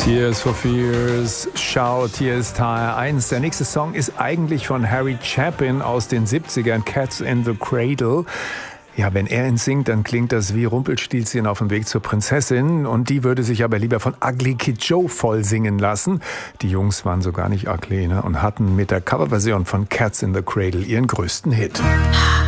Tears for Fears, Shout, hier ist HR1. Der nächste Song ist eigentlich von Harry Chapin aus den 70ern, Cats in the Cradle. Ja, wenn er ihn singt, dann klingt das wie Rumpelstilzchen auf dem Weg zur Prinzessin. Und die würde sich aber lieber von Ugly Kid Joe voll singen lassen. Die Jungs waren so gar nicht ugly, ne? Und hatten mit der Coverversion von Cats in the Cradle ihren größten Hit.